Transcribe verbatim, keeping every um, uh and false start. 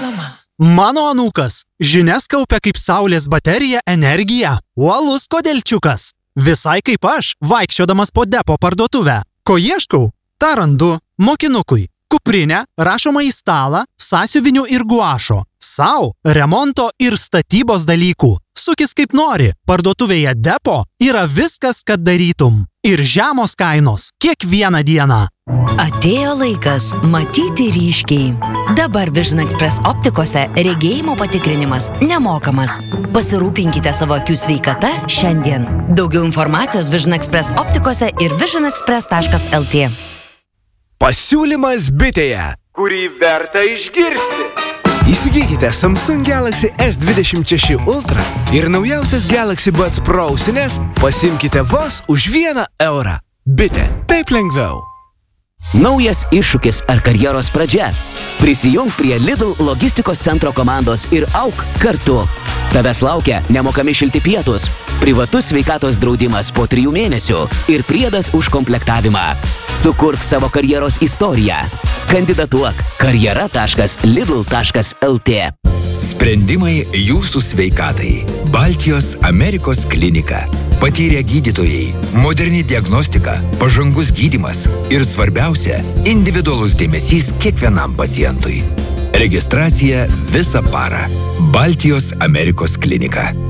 Reklama. Mano anūkas žinias kaupia kaip saulės baterija energiją. Uolus kodelčiukas. Visai kaip aš, vaikščiodamas po depo parduotuvę. Ko ieškau? Ta randu. Mokinukui. Kuprinę, rašomą į stalą, sąsiuvinių ir guašo. Sau, remonto ir statybos dalykų. Sukis kaip nori. Parduotuvėje depo yra viskas, kad darytum. Ir žemos kainos kiekvieną dieną. Atėjo laikas matyti ryškiai. Dabar Vision Express optikose regėjimo patikrinimas nemokamas. Pasirūpinkite savo akių sveikata šiandien. Daugiau informacijos Vision Express optikose ir vision express taškas el tė. Pasiūlymas bitėje, kurį verta išgirsti. Įsigykite Samsung Galaxy S dvidešimt šeši Ultra ir naujausias Galaxy Buds Pro ausines pasimkite vos už vieną eurą. Bitė, taip lengviau. Naujas iššūkis ar karjeros pradžia. Prisijunk prie Lidl logistikos centro komandos ir auk kartu. Tavęs laukia nemokami šilti pietus, privatus sveikatos draudimas po trijų mėnesių ir priedas už komplektavimą. Sukurk savo karjeros istoriją. Kandidatuok karjera taškas lidl taškas el tė. Sprendimai jūsų sveikatai. Baltijos Amerikos klinika. Patyrę gydytojai, moderni diagnostika, pažangus gydymas ir svarbiausia – individualus dėmesys kiekvienam pacientui. Registracija visą parą. Baltijos Amerikos klinika.